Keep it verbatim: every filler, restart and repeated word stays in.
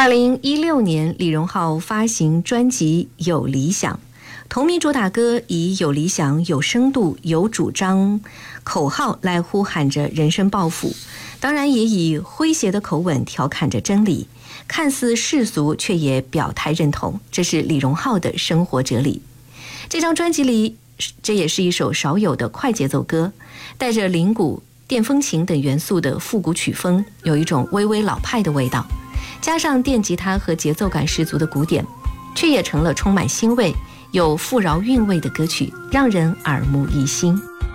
二零一六年，李荣浩发行专辑《有理想》，同名主打歌以有理想、有深度、有主张口号来呼喊着人生抱负，当然也以诙谐的口吻调侃着真理，看似世俗却也表态认同，这是李荣浩的生活哲理。这张专辑里，这也是一首少有的快节奏歌，带着铃鼓、电风琴等元素的复古曲风，有一种微微老派的味道，加上电吉他和节奏感十足的鼓点，却也成了充满新味、有富饶韵味的歌曲，让人耳目一新。